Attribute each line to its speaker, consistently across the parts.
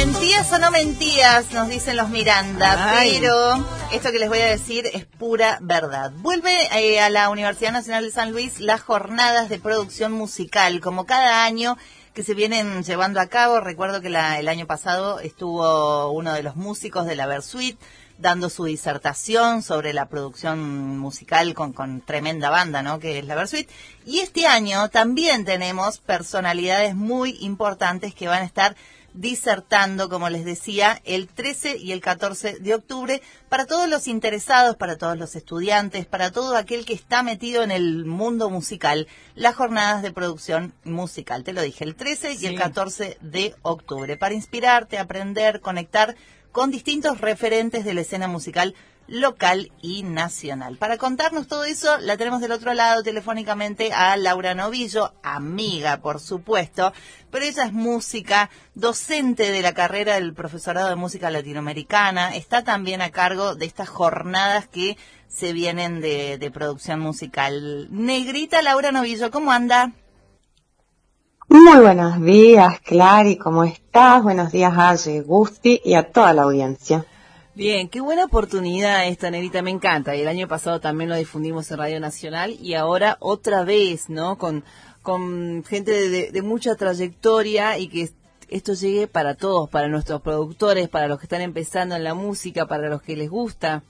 Speaker 1: Mentías o no mentías, nos dicen los Miranda. Ay. Pero esto que les voy a decir es pura verdad. Vuelve a la Universidad Nacional de San Luis las jornadas de producción musical, como cada año que se vienen llevando a cabo. Recuerdo que el año pasado estuvo uno de los músicos de la Versuit dando su disertación sobre la producción musical con tremenda banda, ¿no?, que es la Versuit. Y este año también tenemos personalidades muy importantes que van a estar disertando, como les decía, el 13 y el 14 de octubre, para todos los interesados, para todos los estudiantes, para todo aquel que está metido en el mundo musical, las jornadas de producción musical. Te lo dije, el 13 y el 14 de octubre, para inspirarte, aprender, conectar con distintos referentes de la escena musical local y nacional. Para contarnos todo eso, la tenemos del otro lado telefónicamente a Laura Novillo, amiga, por supuesto, pero ella es música, docente de la carrera del profesorado de música latinoamericana, está también a cargo de estas jornadas que se vienen de producción musical. Negrita Laura Novillo, ¿cómo anda?
Speaker 2: Muy buenos días, Clary, ¿cómo estás? Buenos días a Gusti y a toda la audiencia.
Speaker 3: Bien, qué buena oportunidad esta, Negrita, me encanta. El año pasado también lo difundimos en Radio Nacional y ahora otra vez, ¿no? Con gente de mucha trayectoria y que esto llegue para todos, para nuestros productores, para los que están empezando en la música, para los que les gusta.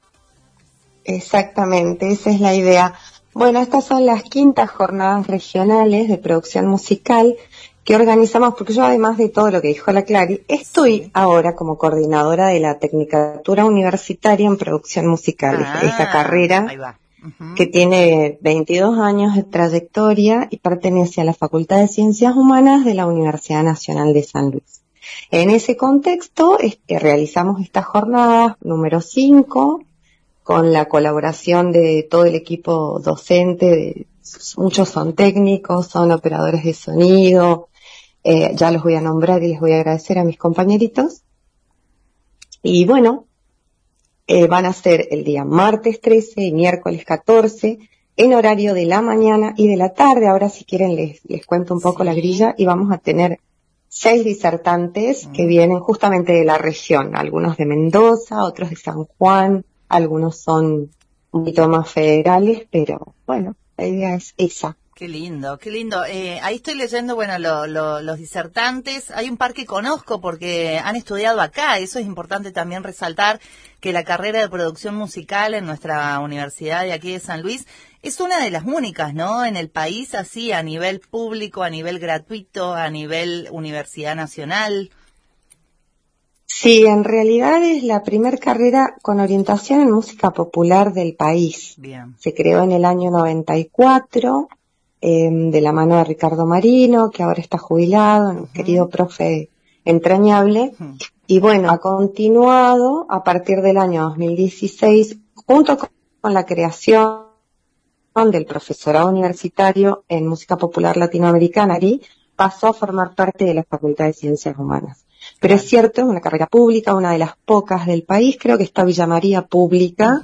Speaker 2: Exactamente, esa es la idea. Bueno, estas son las quintas jornadas regionales de producción musical que organizamos, porque yo, además de todo lo que dijo la Clary, estoy ahora como coordinadora de la Tecnicatura Universitaria en Producción Musical, esta carrera que tiene 22 años de trayectoria y pertenece a la Facultad de Ciencias Humanas de la Universidad Nacional de San Luis. En ese contexto es que realizamos esta jornada número 5, con la colaboración de todo el equipo docente, muchos son técnicos, son operadores de sonido, ya los voy a nombrar y les voy a agradecer a mis compañeritos. Y bueno, van a ser el día martes 13 y miércoles 14, en horario de la mañana y de la tarde. Ahora, si quieren, les cuento un poco la grilla, y vamos a tener 6 disertantes que vienen justamente de la región, algunos de Mendoza, otros de San Juan, algunos son un poquito más federales, pero bueno, la idea es esa.
Speaker 1: Qué lindo, qué lindo. Ahí estoy leyendo, bueno, los disertantes. Hay un par que conozco porque han estudiado acá. Eso es importante también resaltar, que la carrera de producción musical en nuestra universidad de aquí de San Luis es una de las únicas, ¿no?, en el país, así a nivel público, a nivel gratuito, a nivel universidad nacional.
Speaker 2: Sí, en realidad es la primer carrera con orientación en música popular del país.
Speaker 1: Bien.
Speaker 2: Se creó en el año 94, de la mano de Ricardo Marino, que ahora está jubilado, un querido profe entrañable. Y bueno, ha continuado a partir del año 2016, junto con la creación del profesorado universitario en música popular latinoamericana, y pasó a formar parte de la Facultad de Ciencias Humanas. Pero es cierto, es una carrera pública, una de las pocas del país, creo que está Villa María pública,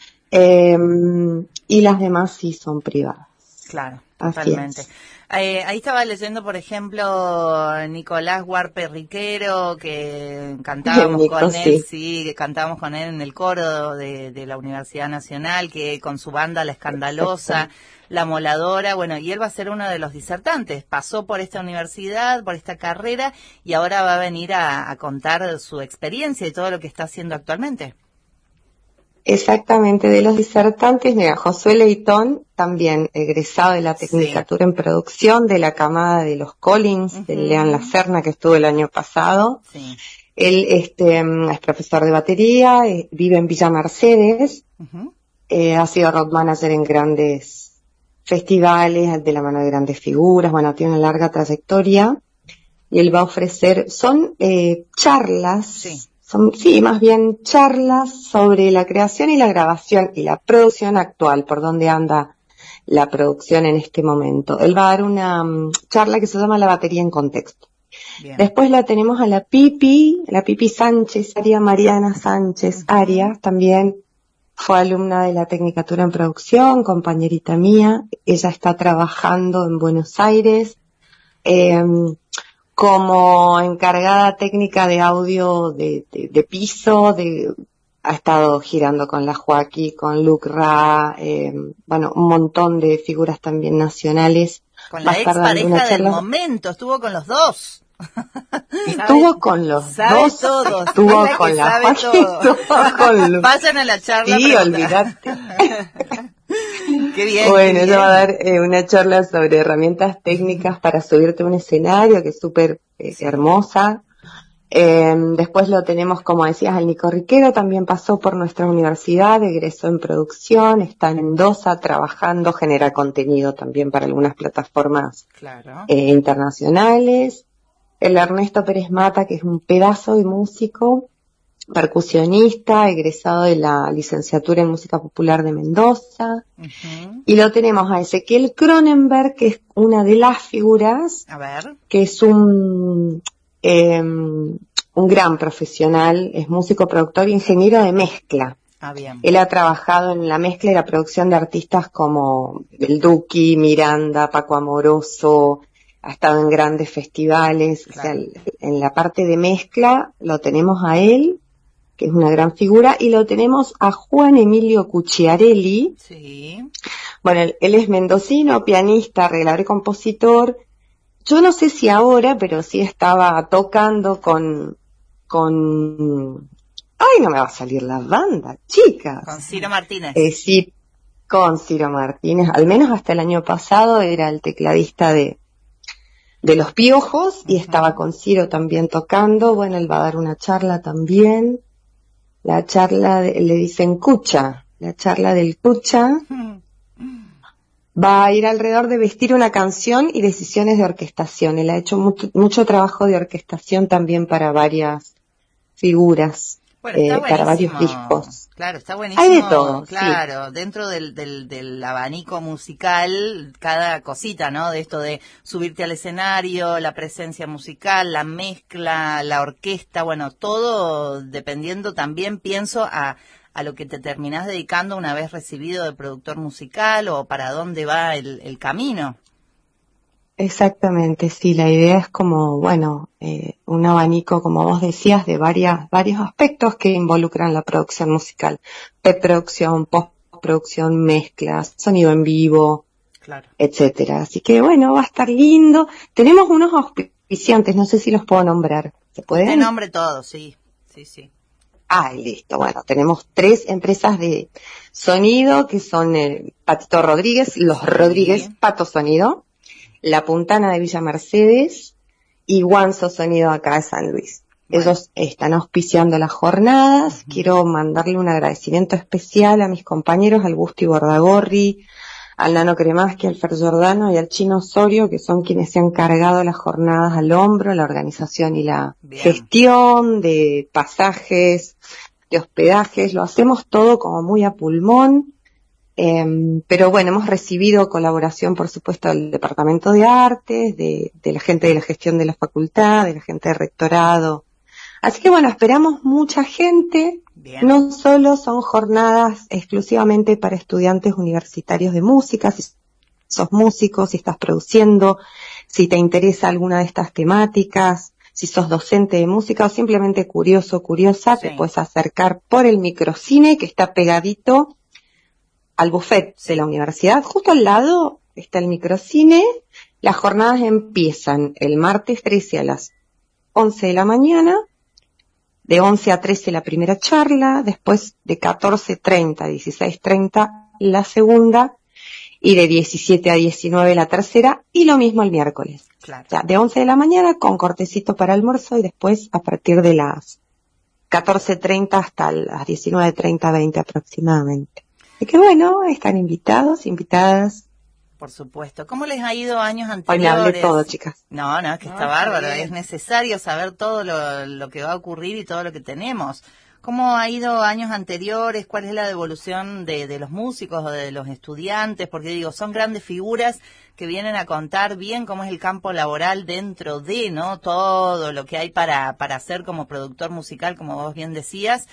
Speaker 2: y las demás sí son privadas.
Speaker 1: Claro,
Speaker 2: así
Speaker 1: totalmente.
Speaker 2: Es.
Speaker 1: Ahí estaba leyendo, por ejemplo, Nicolás Huarpe Riquero, que cantábamos
Speaker 2: Nico,
Speaker 1: con él,
Speaker 2: sí,
Speaker 1: que cantábamos con él en el coro de la Universidad Nacional, que con su banda La Escandalosa, La Moladora, bueno, y él va a ser uno de los disertantes. Pasó por esta universidad, por esta carrera, y ahora va a venir a contar su experiencia y todo lo que está haciendo actualmente.
Speaker 2: Exactamente, de los disertantes, mira, Josué Leitón, también egresado de la Tecnicatura en Producción, de la camada de los Collins, de León Lacerna, que estuvo el año pasado.
Speaker 1: Sí.
Speaker 2: Él es profesor de batería, vive en Villa Mercedes, ha sido road manager en grandes festivales, de la mano de grandes figuras, bueno, tiene una larga trayectoria, y él va a ofrecer, son charlas, más bien charlas sobre la creación y la grabación y la producción actual, por dónde anda la producción en este momento. Él va a dar una charla que se llama La batería en contexto. Bien. Después la tenemos a la Pipi Sánchez, Mariana Sánchez Arias, también fue alumna de la Tecnicatura en Producción, compañerita mía. Ella está trabajando en Buenos Aires. como encargada técnica de audio de piso, ha estado girando con la Joaquí, con Luke Ra, bueno, un montón de figuras también nacionales.
Speaker 1: Con la ex pareja del momento, estuvo con los dos.
Speaker 2: Estuvo con los dos,
Speaker 1: todos.
Speaker 2: estuvo con la Joaquí, estuvo con Luke.
Speaker 1: Vayan a la charla.
Speaker 2: Sí, olvidate.
Speaker 1: Qué bien.
Speaker 2: Bueno, ella va a dar una charla sobre herramientas técnicas para subirte a un escenario, que es súper hermosa. Después lo tenemos, como decías, al Nico Riquero, también pasó por nuestra universidad, egresó en producción, está en Mendoza trabajando, genera contenido también para algunas plataformas internacionales. El Ernesto Pérez Mata, que es un pedazo de músico, percusionista, egresado de la licenciatura en música popular de Mendoza. Uh-huh. Y lo tenemos a Ezequiel Cronenberg, que es una de las figuras, que es un gran profesional, es músico, productor y ingeniero de mezcla.
Speaker 1: Bien.
Speaker 2: Él ha trabajado en la mezcla y la producción de artistas como El Duki, Miranda, Paco Amoroso, ha estado en grandes festivales. Claro. O sea, en la parte de mezcla lo tenemos a él, que es una gran figura, y lo tenemos a Juan Emilio Cucciarelli.
Speaker 1: Sí.
Speaker 2: Bueno, él es mendocino, pianista, arreglador y compositor. Yo no sé si ahora, pero sí estaba tocando con ay, no me va a salir la banda, chicas.
Speaker 1: Con Ciro Martínez.
Speaker 2: Sí, con Ciro Martínez. Al menos hasta el año pasado era el tecladista de Los Piojos, y estaba con Ciro también tocando. Bueno, él va a dar una charla también. La charla, le dicen Cucha, la charla del Cucha. Va a ir alrededor de vestir una canción y decisiones de orquestación. Él ha hecho mucho trabajo de orquestación también para varias figuras,
Speaker 1: bueno,
Speaker 2: para varios discos.
Speaker 1: Claro, está buenísimo.
Speaker 2: Hay de todo.
Speaker 1: Claro,
Speaker 2: sí.
Speaker 1: Dentro del abanico musical, cada cosita, ¿no? De esto de subirte al escenario, la presencia musical, la mezcla, la orquesta, bueno, todo dependiendo también, pienso, a lo que te terminás dedicando una vez recibido de productor musical, o para dónde va el camino.
Speaker 2: Exactamente, sí, la idea es como, bueno, un abanico, como vos decías, de varios aspectos que involucran la producción musical. Preproducción, postproducción, mezclas, sonido en vivo,
Speaker 1: claro,
Speaker 2: etcétera. Así que bueno, va a estar lindo. Tenemos unos auspiciantes, no sé si los puedo nombrar. ¿Se pueden?
Speaker 1: De nombre todo, sí.
Speaker 2: Listo. Bueno, tenemos 3 empresas de sonido que son Patito Rodríguez, Los Rodríguez, Pato Sonido, La Puntana de Villa Mercedes y Guanzo Sonido acá de San Luis. Bueno. Ellos están auspiciando las jornadas. Quiero mandarle un agradecimiento especial a mis compañeros, al Gusti Bordagorri, al Nano Cremaski, al Fer Giordano y al Chino Osorio, que son quienes se han cargado las jornadas al hombro, la organización y la gestión de pasajes, de hospedajes. Lo hacemos todo como muy a pulmón, pero bueno, hemos recibido colaboración, por supuesto, del Departamento de Artes, de la gente de la gestión de la facultad, de la gente de rectorado. Así que bueno, esperamos mucha gente. Bien. No solo son jornadas exclusivamente para estudiantes universitarios de música. Si sos músico, si estás produciendo, si te interesa alguna de estas temáticas, si sos docente de música o simplemente curioso, curiosa, te puedes acercar por el microcine que está pegadito al buffet de la universidad. Justo al lado está el microcine. Las jornadas empiezan el martes 13 a las 11 de la mañana. De 11 a 13 la primera charla, después de 14:30 a 16:30 la segunda, y de 17 a 19 la tercera, y lo mismo el miércoles.
Speaker 1: Claro.
Speaker 2: O sea, de 11 de la mañana con cortecito para almuerzo, y después a partir de las 14:30 hasta las 19:30, 20 aproximadamente. Así que bueno, están invitados, invitadas.
Speaker 1: Por supuesto. ¿Cómo les ha ido años anteriores?
Speaker 2: Hoy me hablé todo, chicas.
Speaker 1: No, es que está bárbaro. Es necesario saber todo lo que va a ocurrir y todo lo que tenemos. ¿Cómo ha ido años anteriores? ¿Cuál es la devolución de los músicos o de los estudiantes? Porque digo, son grandes figuras que vienen a contar bien cómo es el campo laboral dentro de, ¿no? Todo lo que hay para hacer como productor musical, como vos bien decías.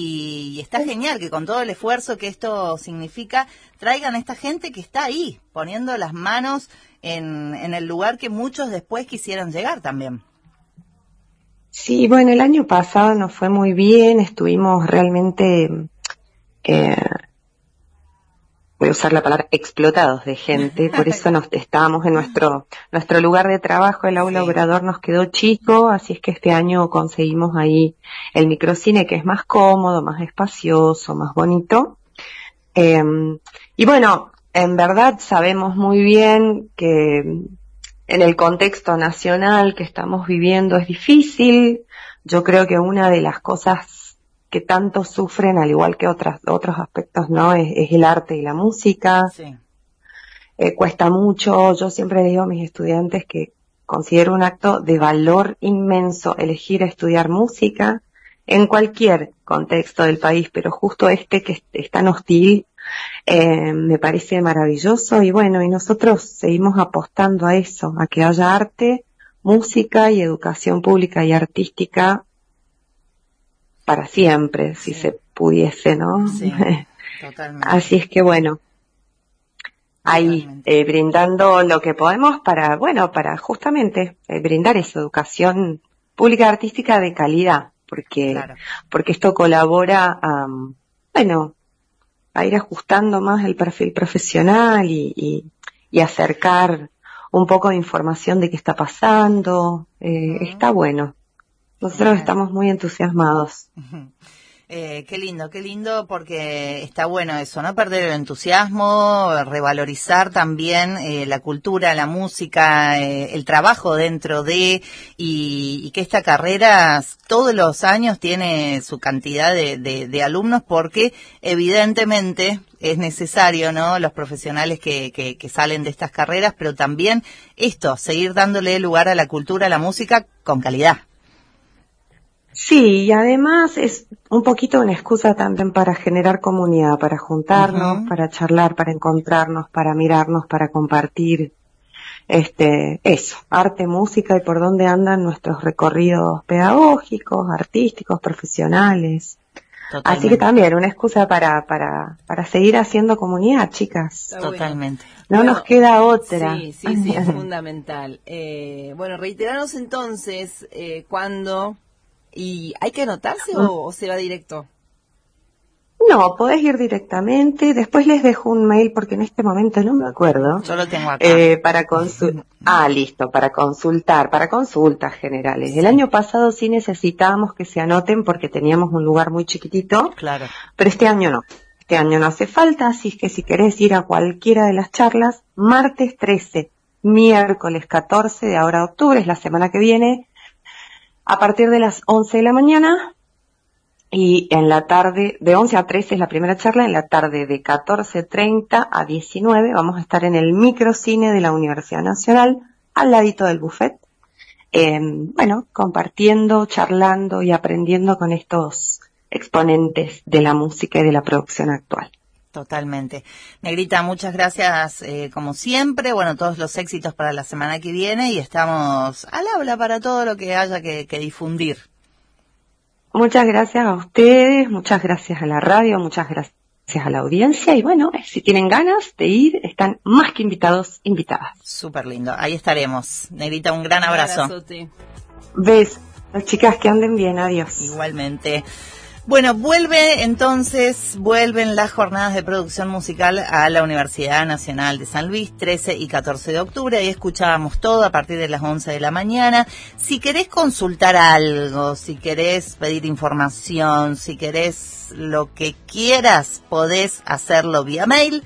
Speaker 1: Y está genial que con todo el esfuerzo que esto significa, traigan a esta gente que está ahí, poniendo las manos en el lugar que muchos después quisieron llegar también.
Speaker 2: Sí, bueno, el año pasado nos fue muy bien, estuvimos realmente, voy a usar la palabra explotados de gente, por eso estábamos en nuestro lugar de trabajo, el aula Obrador nos quedó chico, así es que este año conseguimos ahí el microcine, que es más cómodo, más espacioso, más bonito. Y bueno, en verdad sabemos muy bien que en el contexto nacional que estamos viviendo es difícil. Yo creo que una de las cosas que tanto sufren, al igual que otros aspectos, ¿no? Es el arte y la música.
Speaker 1: Sí.
Speaker 2: Cuesta mucho. Yo siempre digo a mis estudiantes que considero un acto de valor inmenso elegir estudiar música en cualquier contexto del país, pero justo este que es tan hostil, me parece maravilloso. Y bueno, y nosotros seguimos apostando a eso, a que haya arte, música y educación pública y artística para siempre, si se pudiese, ¿no?
Speaker 1: Sí, totalmente.
Speaker 2: Así es que bueno, ahí brindando lo que podemos para justamente brindar esa educación pública artística de calidad, porque esto colabora a ir ajustando más el perfil profesional y acercar un poco de información de qué está pasando. Está bueno. Nosotros estamos muy entusiasmados.
Speaker 1: Qué lindo, porque está bueno eso, no perder el entusiasmo, revalorizar también la cultura, la música, el trabajo dentro de, y que esta carrera todos los años tiene su cantidad de alumnos, porque evidentemente es necesario, ¿no? Los profesionales que salen de estas carreras, pero también seguir dándole lugar a la cultura, a la música con calidad.
Speaker 2: Sí, y además es un poquito una excusa también para generar comunidad, para juntarnos, para charlar, para encontrarnos, para mirarnos, para compartir eso, arte, música y por dónde andan nuestros recorridos pedagógicos, artísticos, profesionales. Totalmente. Así que también una excusa para seguir haciendo comunidad, chicas.
Speaker 1: Totalmente.
Speaker 2: No nos queda otra.
Speaker 3: Sí, es fundamental. Bueno, reiteranos entonces cuándo. ¿Y hay que anotarse o se va directo?
Speaker 2: No, podés ir directamente. Después les dejo un mail porque en este momento no me acuerdo.
Speaker 1: Yo lo tengo acá.
Speaker 2: Listo, para consultas generales. El año pasado sí necesitábamos que se anoten porque teníamos un lugar muy chiquitito.
Speaker 1: Claro.
Speaker 2: Pero este año no. Este año no hace falta, así es que si querés ir a cualquiera de las charlas, martes 13, miércoles 14 de ahora de octubre, es la semana que viene, a partir de las 11 de la mañana, y en la tarde, de 11 a 13 es la primera charla, en la tarde de 14:30 a 19 vamos a estar en el microcine de la Universidad Nacional, al ladito del buffet, compartiendo, charlando y aprendiendo con estos exponentes de la música y de la producción actual.
Speaker 1: Totalmente. Negrita, muchas gracias como siempre. Bueno, todos los éxitos para la semana que viene y estamos al habla para todo lo que haya que difundir.
Speaker 2: Muchas gracias a ustedes, muchas gracias a la radio, muchas gracias a la audiencia y bueno, si tienen ganas de ir, están más que invitadas.
Speaker 1: Súper lindo, ahí estaremos. Negrita, un gran abrazo.
Speaker 2: Besos, chicas, que anden bien, adiós.
Speaker 1: Igualmente. Bueno, vuelven las jornadas de producción musical a la Universidad Nacional de San Luis, 13 y 14 de octubre. Ahí escuchábamos todo a partir de las 11 de la mañana. Si querés consultar algo, si querés pedir información, si querés lo que quieras, podés hacerlo vía mail,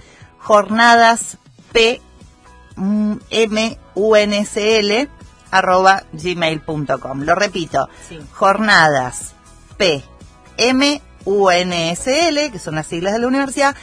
Speaker 1: jornadaspmunsl@gmail.com. Lo repito, jornadaspmunsl, que son las siglas de la universidad,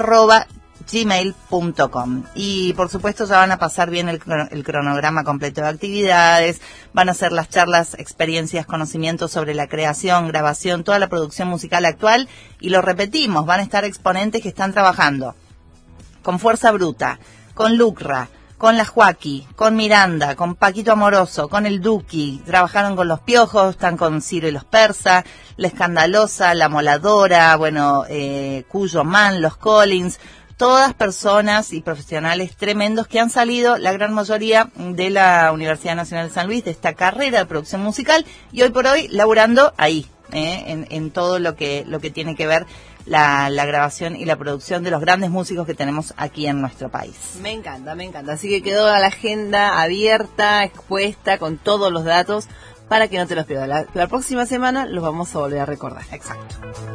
Speaker 1: @gmail.com. Y por supuesto ya van a pasar bien el cronograma completo de actividades, van a hacer las charlas, experiencias, conocimientos sobre la creación, grabación, toda la producción musical actual, y lo repetimos, van a estar exponentes que están trabajando con Fuerza Bruta, con Lucra, con la Joaquí, con Miranda, con Paquito Amoroso, con el Duki, trabajaron con los Piojos, están con Ciro y los Persa, La Escandalosa, La Moladora, Cuyo Man, los Collins, todas personas y profesionales tremendos que han salido, la gran mayoría de la Universidad Nacional de San Luis, de esta carrera de producción musical, y hoy por hoy laburando ahí, en todo lo que tiene que ver la grabación y la producción de los grandes músicos que tenemos aquí en nuestro país.
Speaker 3: Me encanta. Así que quedó la agenda abierta, expuesta, con todos los datos, para que no te los pierdas. La próxima semana los vamos a volver a recordar.
Speaker 1: Exacto.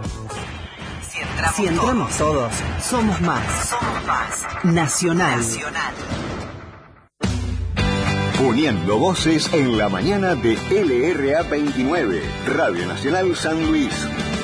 Speaker 4: Si entramos todos, somos más. Nacional.
Speaker 5: Uniendo voces en la mañana de LRA 29, Radio Nacional San Luis.